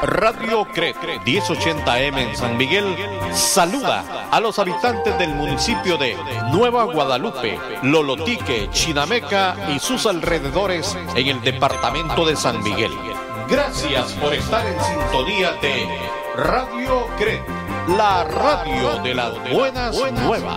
Radio CREC 1080M en San Miguel saluda a los habitantes del municipio de Nueva Guadalupe, Lolotique, Chinameca y sus alrededores en el departamento de San Miguel. Gracias por estar en sintonía de Radio CREC, la radio de las buenas nuevas.